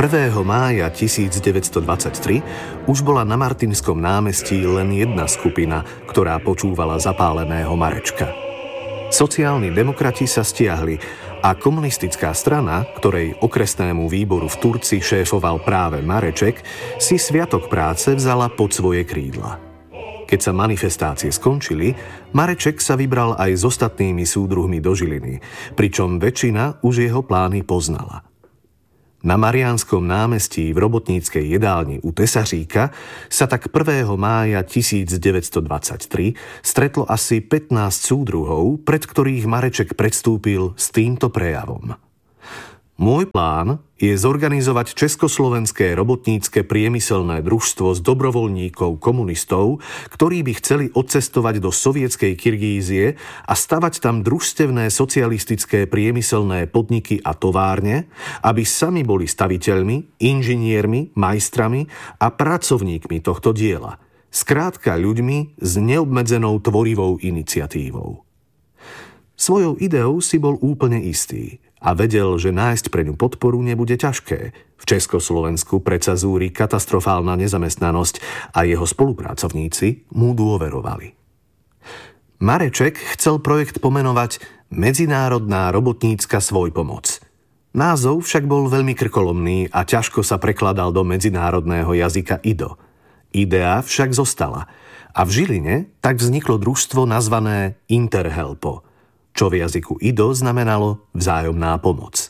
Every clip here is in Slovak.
mája 1923 už bola na Martinskom námestí len jedna skupina, ktorá počúvala zapáleného Marečka. Sociálni demokrati sa stiahli a komunistická strana, ktorej okresnému výboru v Turci šéfoval práve Mareček, si Sviatok práce vzala pod svoje krídla. Keď sa manifestácie skončili, Mareček sa vybral aj s ostatnými súdruhmi do Žiliny, pričom väčšina už jeho plány poznala. Na Mariánskom námestí v robotníckej jedálni u Tesaříka sa tak 1. mája 1923 stretlo asi 15 súdruhov, pred ktorých Mareček predstúpil s týmto prejavom. Môj plán je zorganizovať Československé robotnícke priemyselné družstvo z dobrovoľníkov komunistov, ktorí by chceli odcestovať do sovietskej Kirgízie a stavať tam družstevné socialistické priemyselné podniky a továrne, aby sami boli staviteľmi, inžiniermi, majstrami a pracovníkmi tohto diela. Skrátka ľuďmi s neobmedzenou tvorivou iniciatívou. Svojou ideou si bol úplne istý a vedel, že nájsť pre ňu podporu nebude ťažké. V Československu predsa zúri katastrofálna nezamestnanosť a jeho spolupracovníci mu dôverovali. Mareček chcel projekt pomenovať Medzinárodná robotnícka svojpomoc. Názov však bol veľmi krkolomný a ťažko sa prekladal do medzinárodného jazyka IDO. Idea však zostala a v Žiline tak vzniklo družstvo nazvané Interhelpo, čo v jazyku IDO znamenalo vzájomná pomoc.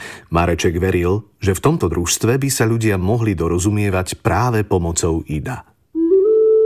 Mareček veril, že v tomto družstve by sa ľudia mohli dorozumievať práve pomocou IDA.